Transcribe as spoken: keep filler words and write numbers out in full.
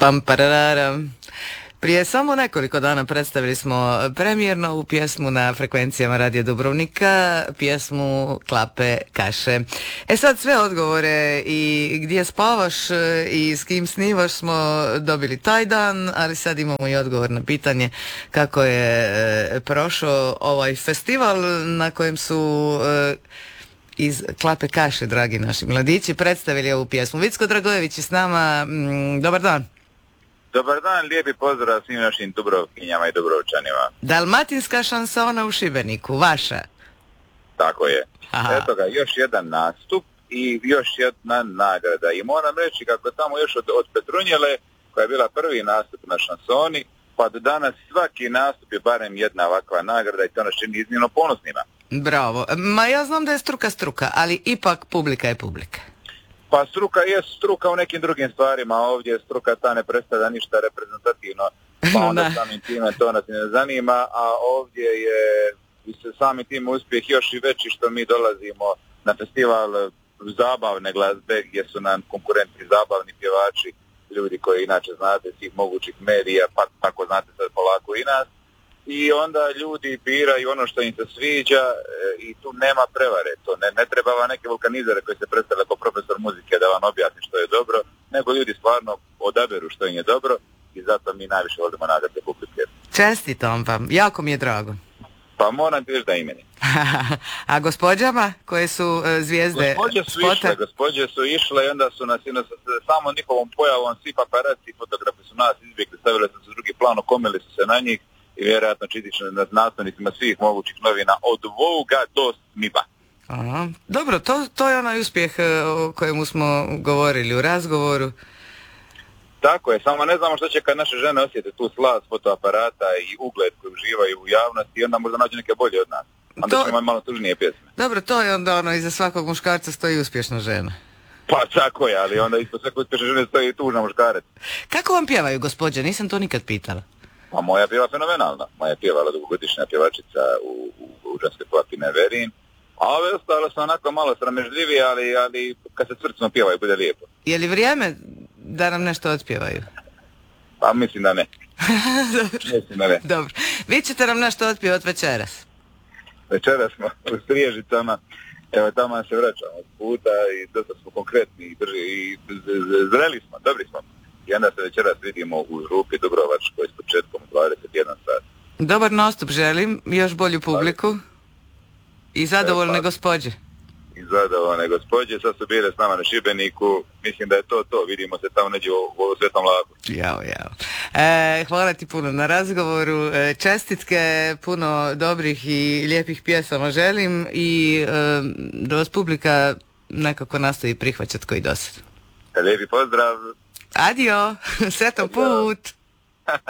Pam parararam. Prije samo nekoliko dana predstavili smo premijerno ovu pjesmu na frekvencijama Radio Dubrovnika, pjesmu Klape kaše. E sad sve odgovore i gdje spavaš i s kim snivaš smo dobili taj dan, ali sad imamo i odgovor na pitanje kako je e, prošao ovaj festival na kojem su e, iz Klape kaše, dragi naši mladići, predstavili ovu pjesmu. Vicko Dragojević je s nama. Mm, dobar dan. Dobar dan, lijepi pozdrav svim našim Dubrovkinjama i Dubrovčanima. Dalmatinska šansona u Šibeniku, vaša. Tako je. Aha. Eto ga, još jedan nastup i još jedna nagrada. I moram reći kako tamo još od, od Petrunjele, koja je bila prvi nastup na šansoni, pa do danas svaki nastup je barem jedna ovakva nagrada i to nas čini iznimno ponosnima. Bravo. Ma ja znam da je struka struka, ali ipak publika je publika. Pa struka je struka u nekim drugim stvarima, ovdje struka ta ne predstavlja ništa reprezentativno, pa onda samim time to nas ne zanima, a ovdje je samim tim uspjeh još i veći što mi dolazimo na festival zabavne glazbe gdje su nam konkurenti zabavni pjevači, ljudi koji inače znate svih mogućih medija, pa tako znate sad polako i nas. I onda ljudi biraju ono što im se sviđa e, i tu nema prevare. To ne, ne treba vam neke vulkanizere koji se predstavlja kao profesor muzike da vam objasni što je dobro, nego ljudi stvarno odaberu što im je dobro i zato mi najviše volimo nagrade publike. Čestitam vam, jako mi je drago. Pa moram ti reći da imeni. A gospođama koje su uh, zvijezde Gospođe su spota? išle, gospođe su išle i onda su nas, nas samo njihovom pojavom svi paparaci, fotografi su nas izbjegli, stavili su se u drugi plan, okomili su se na njih i vjerojatno čitično nad nastavnicima svih mogućih novina od Voga do Smiba. Aha. Dobro, to, to je onaj uspjeh o kojemu smo govorili u razgovoru. Tako je, samo ne znamo što će kad naše žene osjete tu slast fotoaparata i ugled koji uživaju u javnosti i onda možda nađu neke bolje od nas. Onda to... ćemo imati malo tužnije pjesme. Dobro, to je onda ono, iza svakog muškarca stoji uspješna žena. Pa tako je, ali onda ispod svake uspješne žene stoji i tužna muškarac. Kako vam pjevaju gospođe? Nisam to nikad pitala. Pa moja pjeva fenomenalna. Moja pjevala dugogodišnja pjevačica u, u, u ženskoj klapine Verin. A ove ostale su onako malo sramežljivije, ali, ali kad se crcno pjevaju bude lijepo. Je li vrijeme da nam nešto otpjevaju? Pa mislim da ne. Dobro. Mislim da ne. Dobro. Vi ćete nam nešto otpjevati večeras? Večeras smo u Striježicama. Evo tamo se vraćamo od puta i dosta smo konkretni i, drži, i zreli smo, dobri smo. I onda se večeras vidimo u Župi Dubrovačkoj s početkom dvadeset jedan sat. Dobar nastup želim, još bolju publiku i zadovoljne e, pa, gospođe. I zadovoljne gospođe, sad su bile s nama na Šibeniku, mislim da je to to, vidimo se tamo neđe u, u Svetom Laku. Jao, jao. E, hvala ti puno na razgovoru, e, čestitke, puno dobrih i lijepih pjesama želim i e, da vas publika nekako nastavi prihvaćati koji dosad. Lijepi pozdrav. Adio, sretan put.